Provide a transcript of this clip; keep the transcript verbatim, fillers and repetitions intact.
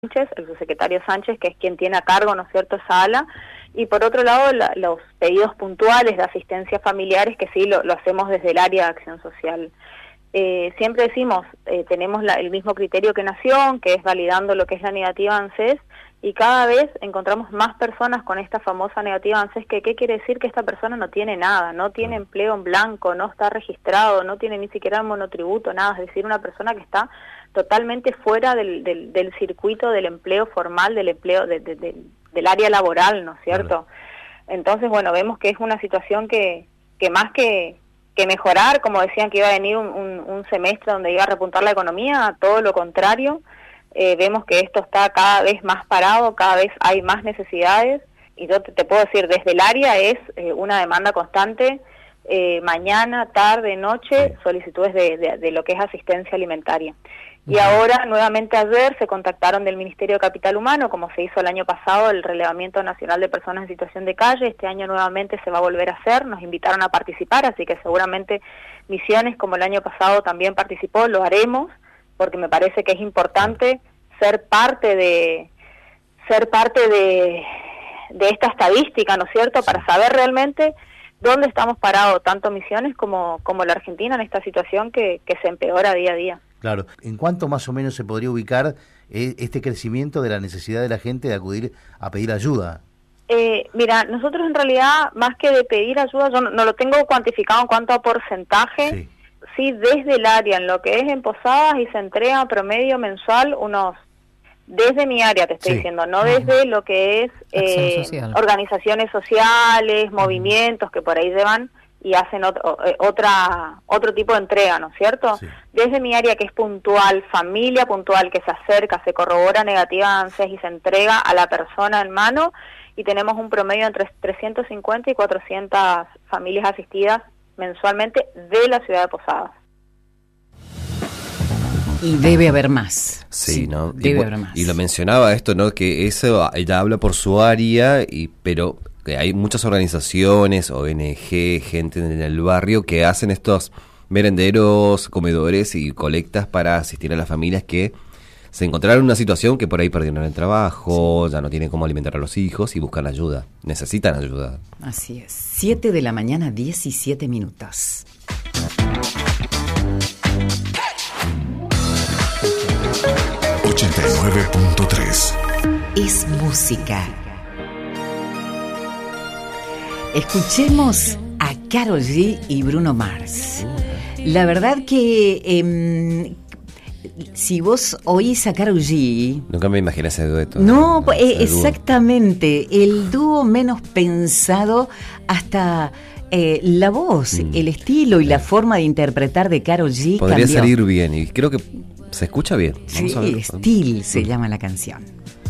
Sánchez, el subsecretario Sánchez, que es quien tiene a cargo, ¿no es cierto?, esa ala, y por otro lado la, los pedidos puntuales de asistencia familiares, que sí lo, lo hacemos desde el área de acción social. Eh, siempre decimos, eh, tenemos la, el mismo criterio que Nación, que es validando lo que es la negativa ANSES, y cada vez encontramos más personas con esta famosa negativa ANSES, que ¿qué quiere decir? Que esta persona no tiene nada, no tiene empleo en blanco, no está registrado, no tiene ni siquiera monotributo, nada, es decir, una persona que está totalmente fuera del, del, del circuito del empleo formal, del empleo de, de, de, del área laboral, ¿no es cierto? Claro. Entonces, bueno, vemos que es una situación que, que más que, que mejorar, como decían que iba a venir un, un, un semestre donde iba a repuntar la economía, todo lo contrario. Eh, vemos que esto está cada vez más parado, cada vez hay más necesidades, y yo te, te puedo decir, desde el área es eh, una demanda constante, eh, mañana, tarde, noche, solicitudes de, de, de lo que es asistencia alimentaria. Y uh-huh. ahora, nuevamente ayer, se contactaron del Ministerio de Capital Humano, como se hizo el año pasado, el Relevamiento Nacional de Personas en Situación de Calle. Este año nuevamente se va a volver a hacer, nos invitaron a participar, así que seguramente Misiones, como el año pasado también participó, lo haremos, porque me parece que es importante ser parte de ser parte de, de esta estadística, ¿no es cierto?, para saber realmente dónde estamos parados, tanto Misiones como, como la Argentina, en esta situación que, que se empeora día a día. Claro. ¿En cuánto más o menos se podría ubicar eh, este crecimiento de la necesidad de la gente de acudir a pedir ayuda? Eh, mira, nosotros en realidad, más que de pedir ayuda, yo no, no lo tengo cuantificado en cuanto a porcentaje. Sí. Sí, desde el área, en lo que es en Posadas, y se entrega promedio mensual unos, desde mi área te estoy sí. diciendo, no desde lo que es eh, social. organizaciones sociales, uh-huh. movimientos que por ahí llevan y hacen otro, otra otro tipo de entrega, ¿no es cierto? Sí. Desde mi área, que es puntual, familia puntual, que se acerca, se corrobora negativa ANSES y se entrega a la persona en mano, y tenemos un promedio entre trescientos cincuenta y cuatrocientas familias asistidas mensualmente de la ciudad de Posadas. Y debe haber más. Sí, sí ¿no? Debe y, haber más. Y lo mencionaba esto, ¿no? Que eso ella habla por su área, y pero que hay muchas organizaciones, O N G, gente en el barrio que hacen estos merenderos, comedores y colectas para asistir a las familias que se encontraron en una situación que por ahí perdieron el trabajo, sí. ya no tienen cómo alimentar a los hijos y buscan ayuda, necesitan ayuda. Así es. siete de la mañana, diecisiete minutos. ochenta y nueve punto tres Es música. Escuchemos a Karol G y Bruno Mars. La verdad que eh, si vos oís a Karol G... Nunca me imaginé ese dueto. No, no eh, exactamente. Dúo. El dúo menos pensado, hasta eh, la voz, mm. el estilo y la forma de interpretar de Karol G podría cambió. salir bien, y creo que se escucha bien. Vamos sí, Steel se llama la canción.